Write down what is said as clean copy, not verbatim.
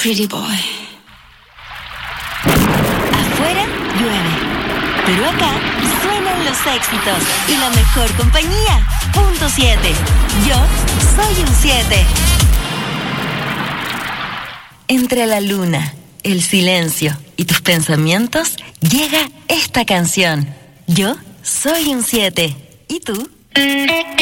pretty boy. Afuera llueve, pero acá suenan los éxitos y la mejor compañía. Punto 7. Yo soy un 7. Entre la luna, el silencio y tus pensamientos llega esta canción. Yo soy un 7. ¿Y tú?